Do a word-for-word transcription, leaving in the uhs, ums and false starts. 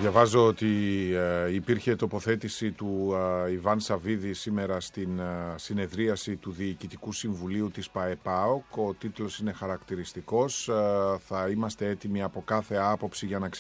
Διαβάζω ότι ε, υπήρχε τοποθέτηση του ε, Ιβάν Σαββίδη σήμερα στην ε, συνεδρίαση του Διοικητικού Συμβουλίου της ΠΑΕΠΑΟΚ. Ο τίτλος είναι χαρακτηριστικός. Ε, θα είμαστε έτοιμοι από κάθε άποψη για να